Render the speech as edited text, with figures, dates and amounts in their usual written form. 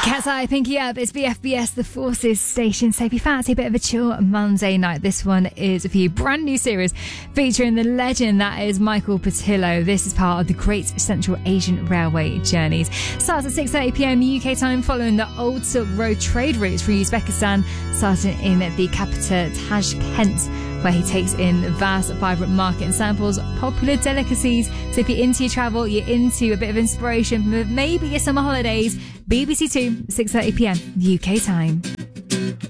Cat's Eye, Pinky Up, it's BFBS, the Forces station. So if you fancy a bit of a chill Monday night, this one is for you. Brand new series featuring the legend that is Michael Portillo. This is part of the Great Central Asian Railway Journeys. Starts at 6:30pm UK time, following the old Silk Road trade routes through Uzbekistan, starting in the capital Tashkent, where he takes in vast, vibrant market and samples popular delicacies. So if you're into your travel, you're into a bit of inspiration, maybe your summer holidays, BBC Two, 6:30pm UK time.